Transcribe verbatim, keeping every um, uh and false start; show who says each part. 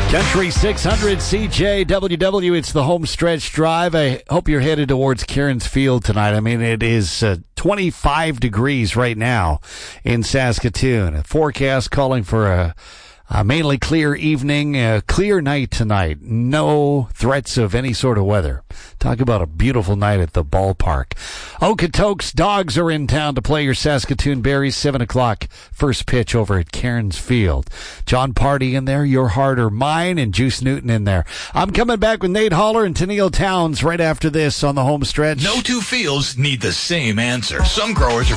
Speaker 1: Country six hundred C J W W, it's the home stretch drive. I hope you're headed towards Cairns Field tonight. I mean, it is uh, twenty-five degrees right now in Saskatoon. A forecast calling for a, a mainly clear evening, a clear night tonight. No threats of any sort of weather. Talk about a beautiful night at the ballpark. Okotoks Dogs are in town to play your Saskatoon Berries, seven o'clock. First pitch over at Cairns Field. John Party in there, Your Heart or Mine, and Juice Newton in there. I'm coming back with Nate Haller and Tennille Towns right after this on the home stretch.
Speaker 2: No two fields need the same answer. Some growers are